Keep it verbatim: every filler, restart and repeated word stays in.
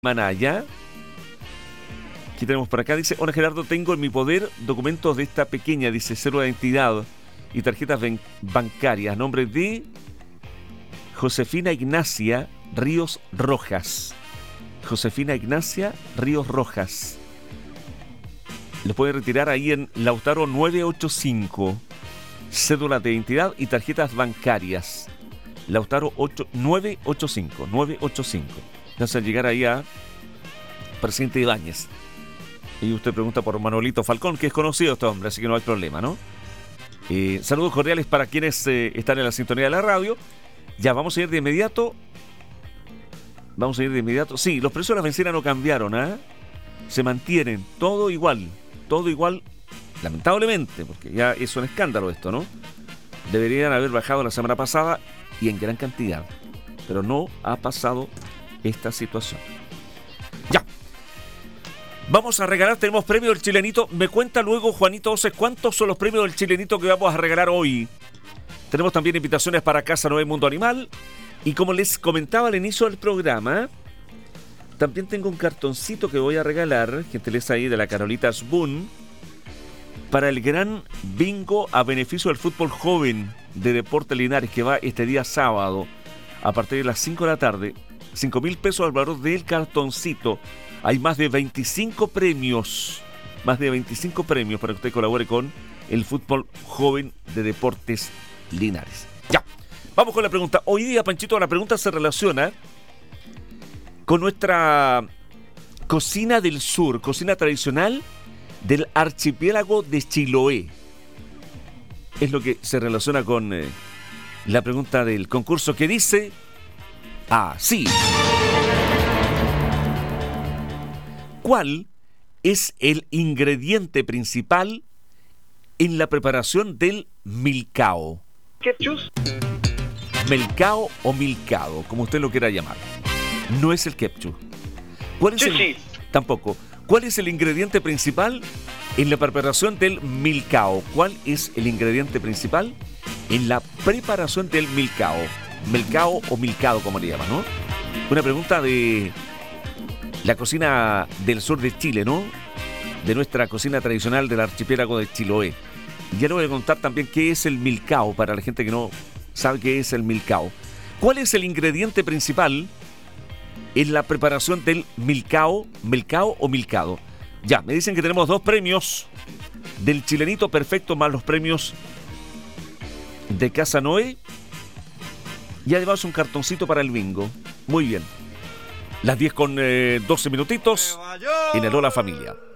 Manaya. ¿Qué tenemos por acá? Dice, hola Gerardo, tengo en mi poder documentos de esta pequeña, dice, cédula de identidad y tarjetas bancarias. Nombre de Josefina Ignacia Ríos Rojas. Josefina Ignacia Ríos Rojas. Lo puede retirar ahí en Lautaro nueve ocho cinco. Cédula de identidad y tarjetas bancarias. Lautaro nueve ocho cinco. nueve ocho cinco. Hace llegar ahí a Presidente Ibáñez. Y usted pregunta por Manolito Falcón, que es conocido este hombre, así que no hay problema, ¿no? Eh, saludos cordiales para quienes eh, están en la sintonía de la radio. Ya, vamos a ir de inmediato. Vamos a ir de inmediato. Sí, los precios de la bencina no cambiaron, ¿ah? ¿eh? Se mantienen, todo igual. Todo igual, lamentablemente, porque ya es un escándalo esto, ¿no? Deberían haber bajado la semana pasada y en gran cantidad. Pero no ha pasado esta situación. Ya. Vamos a regalar, tenemos premio del Chilenito. Me cuenta luego Juanito Oces cuántos son los premios del Chilenito que vamos a regalar hoy. Tenemos también invitaciones para Casa Noé Mundo Animal. Y como les comentaba al inicio del programa, también tengo un cartoncito que voy a regalar, gentileza ahí de la Carolita Spoon, para el gran bingo a beneficio del fútbol joven de Deportes Linares, que va este día sábado a partir de las cinco de la tarde. cinco mil pesos al valor del cartoncito. Hay más de veinticinco premios, más de veinticinco premios para que usted colabore con el fútbol joven de Deportes Linares. Ya, vamos con la pregunta. Hoy día, Panchito, la pregunta se relaciona con nuestra cocina del sur, cocina tradicional del archipiélago de Chiloé. Es lo que se relaciona con eh, la pregunta del concurso, que dice así. ¿Cuál es el ingrediente principal en la preparación del milcao? ¿Ketchup? Milcao o milcado, como usted lo quiera llamar. No es el ketchup. ¿Cuál es el... Tampoco. ¿Cuál es el ingrediente principal en la preparación del milcao? ¿Cuál es el ingrediente principal en la preparación del milcao? Milcao o milcado, como le llaman, ¿no? Una pregunta de la cocina del sur de Chile, ¿no? De nuestra cocina tradicional del archipiélago de Chiloé. Ya le voy a contar también qué es el milcao para la gente que no sabe qué es el milcao. ¿Cuál es el ingrediente principal en la preparación del milcao, milcao o milcado? Ya, me dicen que tenemos dos premios del Chilenito Perfecto más los premios de Casa Noé. Y además un cartoncito para el bingo. Muy bien. Las diez con eh, doce minutitos en el Hola Familia.